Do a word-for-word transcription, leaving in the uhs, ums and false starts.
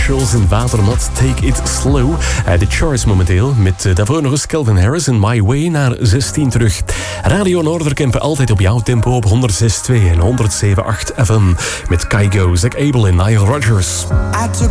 Marshalls en Waternat, Take It Slow. Uh, de charts momenteel, met uh, daarvoor nog eens Calvin Harris en My Way naar zestien terug. Radio Noorderkempen altijd op jouw tempo op honderd zes komma twee en honderd zeven komma acht F M. Met Kygo, Zach Abel en Nile Rodgers. I took